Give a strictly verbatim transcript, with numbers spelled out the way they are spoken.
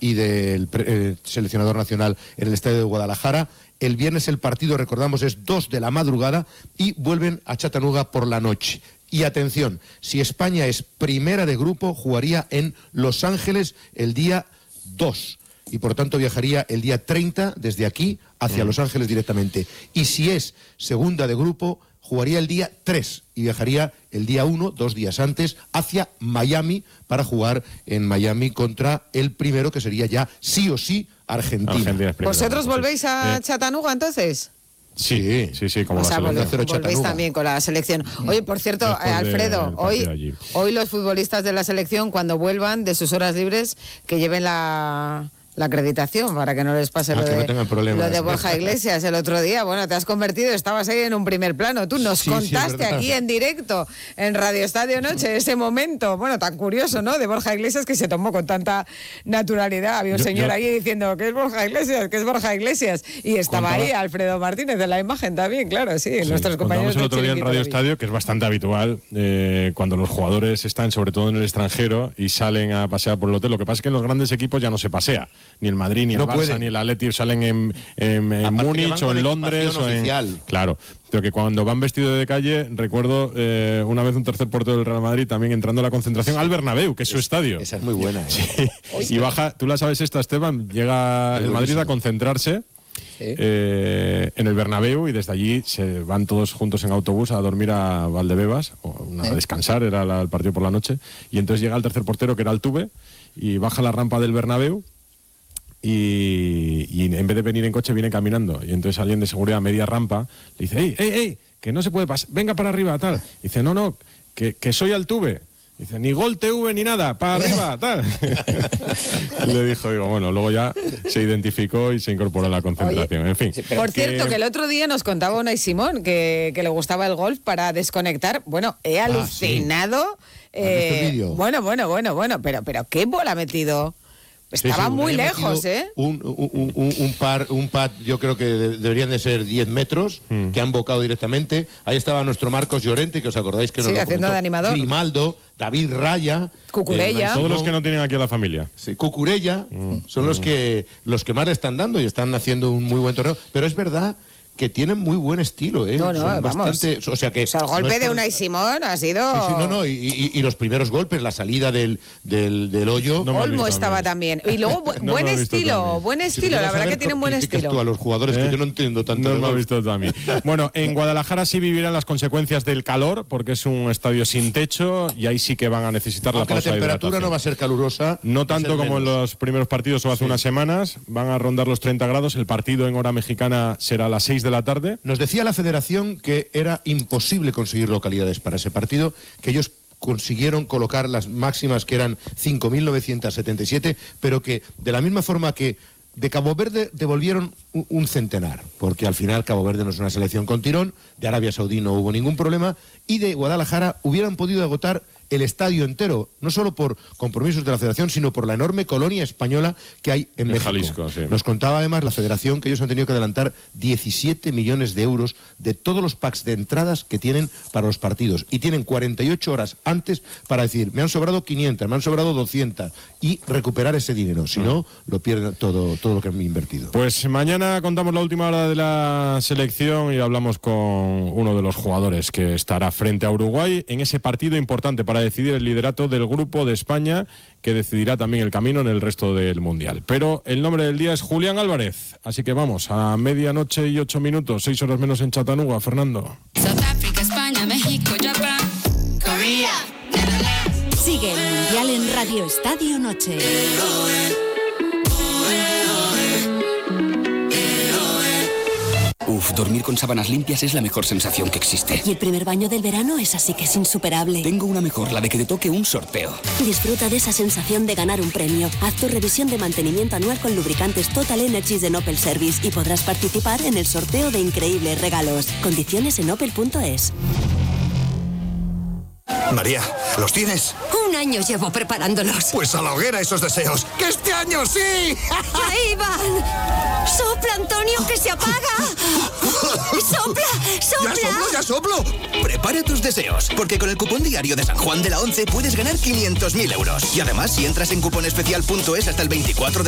y del eh, seleccionador nacional en el estadio de Guadalajara. El viernes el partido, recordamos, es dos de la madrugada y vuelven a Chattanooga por la noche. Y atención, si España es primera de grupo, jugaría en Los Ángeles el día dos. Y por tanto viajaría el día treinta desde aquí hacia mm. Los Ángeles directamente. Y si es segunda de grupo, jugaría el día tres y viajaría el día uno, dos días antes, hacia Miami para jugar en Miami contra el primero, que sería ya sí o sí Argentina. Argentina ¿Vosotros volvéis a eh. Chattanooga entonces? Sí, sí, sí, como o la sea, selección. Volvéis también con la selección. Oye, por cierto, eh, Alfredo, hoy, hoy los futbolistas de la selección, cuando vuelvan de sus horas libres, que lleven la... la acreditación, para que no les pase ah, lo, de, no lo de Borja Iglesias el otro día. Bueno, te has convertido, estabas ahí en un primer plano. Tú nos sí, contaste sí, aquí en directo, en Radio Estadio Noche, ese momento, bueno, tan curioso, ¿no?, de Borja Iglesias, que se tomó con tanta naturalidad. Había un yo, señor yo... ahí diciendo que es Borja Iglesias, que es Borja Iglesias. Y estaba Contaba... ahí Alfredo Martínez de la imagen también, claro, sí, sí nuestros compañeros. El otro día en Radio Estadio, que es bastante habitual, eh, cuando los jugadores están, sobre todo en el extranjero, y salen a pasear por el hotel. Lo que pasa es que en los grandes equipos ya no se pasea. Ni el Madrid, ni el no Barça, puede. Ni el Atleti salen en, en, en Múnich o en Londres. O en, claro, pero que cuando van vestidos de calle, recuerdo eh, una vez un tercer portero del Real Madrid también entrando a la concentración al Bernabéu, que es, es su estadio. Esa es muy buena. ¿eh? Sí. Y baja, tú la sabes esta, Esteban, llega el Madrid a concentrarse. ¿Sí? Eh, en el Bernabéu, y desde allí se van todos juntos en autobús a dormir a Valdebebas, o a ¿Eh? descansar, era la, el partido por la noche, y entonces llega el tercer portero, que era Altuve, y baja la rampa del Bernabéu, y, y en vez de venir en coche viene caminando, y entonces alguien de seguridad a media rampa le dice, ¡ey, ey, ey! Que no se puede pasar, venga para arriba, tal. Y dice, no, no, que, que soy Altuve. Dice, ni Gol T V ni nada, para arriba, tal. Y le dijo, digo, bueno, luego ya se identificó y se incorporó a la concentración. Oye, en fin. Sí, por que... cierto, que el otro día nos contaba Unai Simón que, que le gustaba el golf para desconectar. Bueno, he alucinado. Ah, sí. eh, bueno, bueno, bueno, bueno, pero, pero ¿qué bola ha metido? Estaba sí, sí, muy lejos, ¿eh? Un, un, un, un par, un pad, yo creo que de, deberían de ser diez metros, mm. que han bocado directamente. Ahí estaba nuestro Marcos Llorente, que os acordáis que nos sí, lo haciendo comentó. de animador. Grimaldo, David Raya, Cucurella. Eh, todos los que no tienen aquí a la familia. Sí, Cucurella, mm. son mm. los que los que más le están dando y están haciendo un muy buen torneo. Pero es verdad que tienen muy buen estilo, ¿eh? No, no, Son vamos. Bastante, o sea que... O sea, el golpe no de Unai Simón ha sido... Sí, sí, no, no, y, y, y los primeros golpes, la salida del, del, del hoyo... No Olmo estaba también. Y luego, bu no buen estilo, buen estilo, si la verdad que tienen buen estilo. Tú a los jugadores, ¿Eh? que yo no entiendo tanto. No lo he visto también. Bueno, en Guadalajara sí vivirán las consecuencias del calor, porque es un estadio sin techo, y ahí sí que van a necesitar Aunque la pausa de hidratación. La temperatura no va a ser calurosa. No tanto como en los primeros partidos o hace sí. unas semanas, van a rondar los treinta grados, el partido en hora mexicana será a las seis de la tarde. Nos decía la federación que era imposible conseguir localidades para ese partido, que ellos consiguieron colocar las máximas, que eran cinco mil novecientos setenta y siete, pero que de la misma forma que de Cabo Verde devolvieron un, un centenar, porque al final Cabo Verde no es una selección con tirón, de Arabia Saudí no hubo ningún problema, y de Guadalajara hubieran podido agotar el estadio entero, no solo por compromisos de la federación, sino por la enorme colonia española que hay en, en México. Jalisco, sí. Nos contaba además la federación que ellos han tenido que adelantar diecisiete millones de euros de todos los packs de entradas que tienen para los partidos, y tienen cuarenta y ocho horas antes para decir, me han sobrado quinientas, me han sobrado doscientas, y recuperar ese dinero, si no, lo pierden todo, todo lo que han invertido. Pues mañana contamos la última hora de la selección y hablamos con uno de los jugadores que estará frente a Uruguay en ese partido importante para decidir el liderato del grupo de España, que decidirá también el camino en el resto del Mundial. Pero el nombre del día es Julián Álvarez, así que vamos a medianoche y ocho minutos, seis horas menos en Chattanooga, Fernando. South Africa, España, México, Japón, Corea, Netherlands. Sigue el Mundial en Radio Estadio Noche. Uf, dormir con sábanas limpias es la mejor sensación que existe. Y el primer baño del verano es así que es insuperable. Tengo una mejor, la de que te toque un sorteo. Disfruta de esa sensación de ganar un premio. Haz tu revisión de mantenimiento anual con lubricantes Total Energies de Opel Service y podrás participar en el sorteo de increíbles regalos. Condiciones en opel punto es. María, ¿los tienes? Un año llevo preparándolos. Pues a la hoguera esos deseos. ¡Que este año sí! ¡Ahí van! ¡Sopla, Antonio, que se apaga! ¡Sopla, sopla! ¡Ya soplo, ya soplo! Prepara tus deseos, porque con el cupón diario de San Juan de la Once puedes ganar quinientos mil euros. Y además, si entras en cuponespecial punto es hasta el veinticuatro de